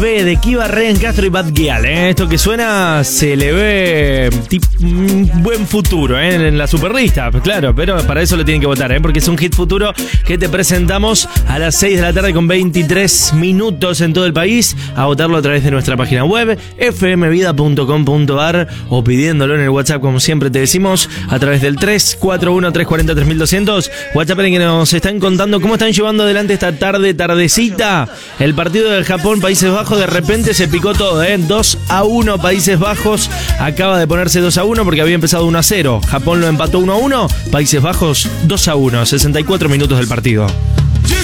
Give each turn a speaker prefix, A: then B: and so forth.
A: P de Kiva, Ryan Castro y Bad Gyal. Esto que suena se le ve un buen futuro en la superlista, claro, pero para eso lo tienen que votar, porque es un hit futuro que te presentamos a las 6 de la tarde con 23 minutos en todo el país. A votarlo a través de nuestra página web fmvida.com.ar o pidiéndolo en el WhatsApp, como siempre te decimos, a través del 341-340-3200. WhatsApp en el que nos están contando cómo están llevando adelante esta tardecita el partido del Japón-Países Bajos. De repente se picó todo, 2-1 Países Bajos. Acaba de ponerse 2-1 porque había empezado 1-0. Japón lo empató 1-1. Países Bajos 2-1. 64 minutos del partido.